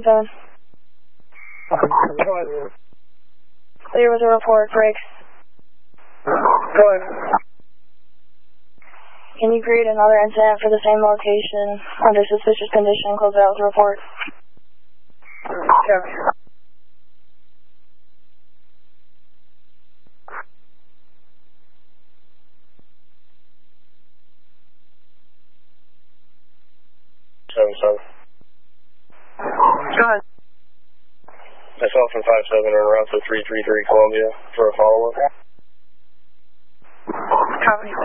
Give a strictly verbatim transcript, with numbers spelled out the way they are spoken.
seven. Go ahead. Clear with a report, brakes. Go ahead. Can you create another incident for the same location under suspicious condition and close out with a report? Yeah. Seven seven. Go ahead. Myself and five seven are on route to three three three Columbia for a follow-up. Copy.